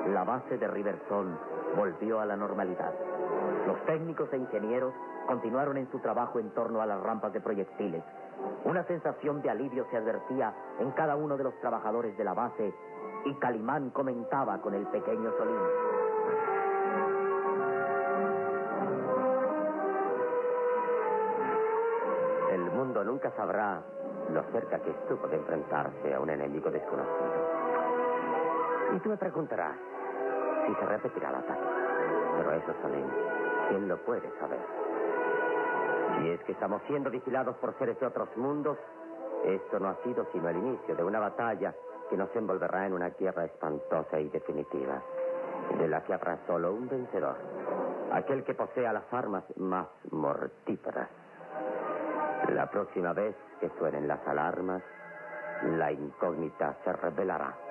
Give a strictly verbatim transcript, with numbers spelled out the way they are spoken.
la base de Riversong volvió a la normalidad. Los técnicos e ingenieros continuaron en su trabajo en torno a las rampas de proyectiles. Una sensación de alivio se advertía en cada uno de los trabajadores de la base, y Calimán comentaba con el pequeño Solín. El mundo nunca sabrá lo cerca que estuvo de enfrentarse a un enemigo desconocido. Y tú me preguntarás si se repetirá el ataque. Pero eso, Solín, ¿quién lo puede saber? Si es que estamos siendo vigilados por seres de otros mundos, esto no ha sido sino el inicio de una batalla que nos envolverá en una guerra espantosa y definitiva, de la que habrá solo un vencedor, aquel que posea las armas más mortíferas. La próxima vez que suenen las alarmas, la incógnita se revelará.